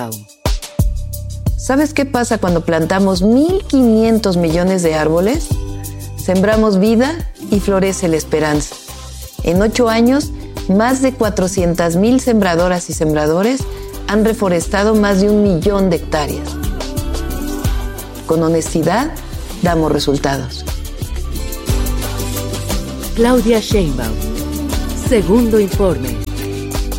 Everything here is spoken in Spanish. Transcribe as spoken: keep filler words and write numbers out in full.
¿Sabes qué pasa cuando plantamos mil quinientos millones de árboles? Sembramos vida y florece la esperanza. En ocho años, más de cuatrocientas mil sembradoras y sembradores han reforestado más de un millón de hectáreas. Con honestidad, damos resultados. Claudia Sheinbaum. Segundo informe.